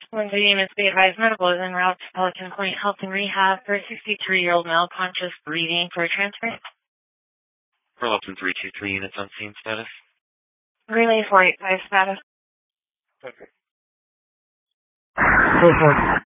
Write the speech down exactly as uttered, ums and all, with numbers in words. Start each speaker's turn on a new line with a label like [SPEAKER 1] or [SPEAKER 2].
[SPEAKER 1] One video is be advised medical is en route to Pelican Point Health and Rehab for a sixty-three-year-old male conscious breathing for a transfer.
[SPEAKER 2] Burlington three two three units on scene status.
[SPEAKER 1] Relay four eight five status.
[SPEAKER 2] Okay.